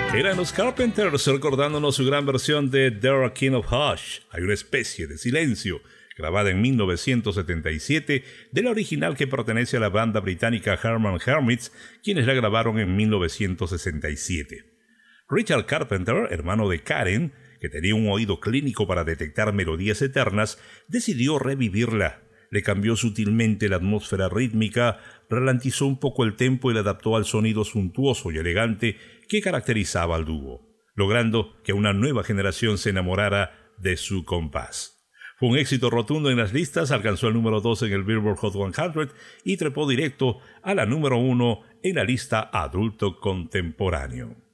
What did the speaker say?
Eran los Carpenters recordándonos su gran versión de There a King of Hush. Hay una especie de silencio, grabada en 1977, de la original que pertenece a la banda británica Herman Hermits, quienes la grabaron en 1967. Richard Carpenter, hermano de Karen, que tenía un oído clínico para detectar melodías eternas, decidió revivirla. Le cambió sutilmente la atmósfera rítmica, ralentizó un poco el tempo y le adaptó al sonido suntuoso y elegante que caracterizaba al dúo, logrando que una nueva generación se enamorara de su compás. Fue un éxito rotundo en las listas, alcanzó el número 2 en el Billboard Hot 100 y trepó directo a la número 1 en la lista adulto contemporáneo.